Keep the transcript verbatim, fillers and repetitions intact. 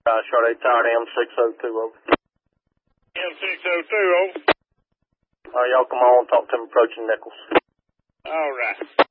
Uh, Charlotte eight Tower, M six oh two, over. M six oh two, over. Uh, y'all come on, talk to him approaching Nichols. All right.